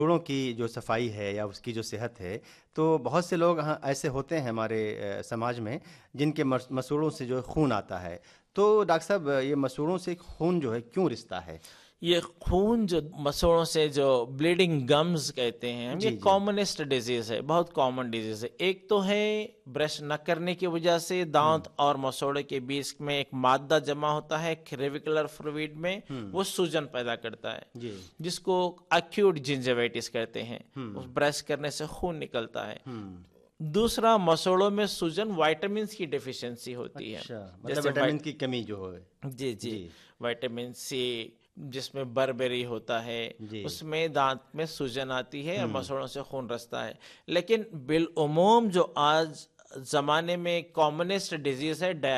मसूड़ों की जो सफाई है या उसकी जो सेहत है, तो बहुत से लोग हाँ ऐसे होते हैं हमारे समाज में जिनके मसूड़ों से जो है खून आता है। तो डॉक्टर साहब, ये मसूड़ों से खून जो है क्यों रिश्ता है? ये खून जो मसूड़ों से जो ब्लीडिंग गम्स कहते हैं हम, ये जी, जी। कॉमनेस्ट डिजीज है, बहुत कॉमन डिजीज है। एक तो है ब्रश न करने की वजह से हुँ, दांत और मसूड़े के बीच में एक मादा जमा होता है क्रेविकुलर फ्लूइड में, हुँ। वो सूजन पैदा करता है, जी। जिसको एक्यूट जिंजिविटिस कहते हैं। उस हुँ, ब्रश करने से खून निकलता है। हुँ। दूसरा, मसूड़ों में सूजन विटामिन की डेफिशिएंसी होती है। अच्छा, मतलब जैसे विटामिन की कमी जो है। जी जी, जी, विटामिन सी जिसमें बरबेरी होता है, जी। उसमें दांत में सूजन आती है और हुँ। मसूड़ों से खून रिसता है। लेकिन बिलउमूम जो आज जमाने में कॉमनेस्ट डिजीज है